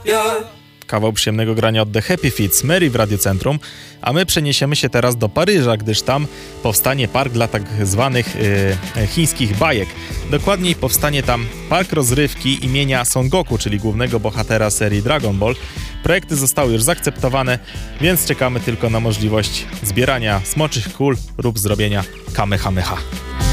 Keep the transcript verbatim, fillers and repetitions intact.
Kawał przyjemnego grania od The Happy Feet, Mary w Radiocentrum, a my przeniesiemy się teraz do Paryża, gdyż tam powstanie park dla tak zwanych yy, chińskich bajek. Dokładniej powstanie tam park rozrywki imienia Son Goku, czyli głównego bohatera serii Dragon Ball. Projekty zostały już zaakceptowane, więc czekamy tylko na możliwość zbierania smoczych kul lub zrobienia kamehameha.